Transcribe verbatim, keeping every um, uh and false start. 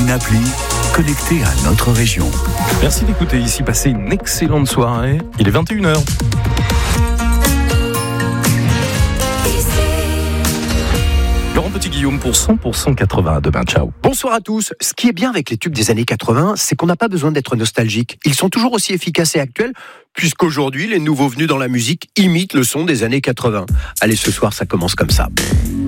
une appli connectée à notre région. Merci d'écouter ici, passez une excellente soirée. Il est vingt et une heures. Laurent Petit-Guillaume pour cent pour cent quatre-vingts. Demain, ciao. Bonsoir à tous. Ce qui est bien avec les tubes des années quatre-vingts, c'est qu'on n'a pas besoin d'être nostalgique. Ils sont toujours aussi efficaces et actuels, puisqu'aujourd'hui, les nouveaux venus dans la musique imitent le son des années quatre-vingts. Allez, ce soir, ça commence comme ça.